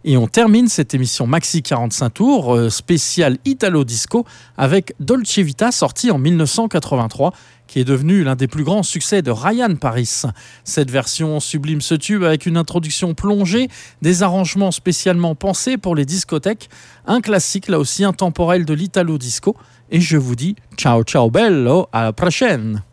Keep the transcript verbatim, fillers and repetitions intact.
Et on termine cette émission Maxi quarante-cinq tours, euh, spéciale Italo Disco, avec Dolce Vita, sorti en dix-neuf cent quatre-vingt-trois, qui est devenu l'un des plus grands succès de Ryan Paris. Cette version sublime ce tube avec une introduction plongée, des arrangements spécialement pensés pour les discothèques, un classique là aussi intemporel de l'Italo Disco. Et je vous dis ciao ciao bello, à la prochaine.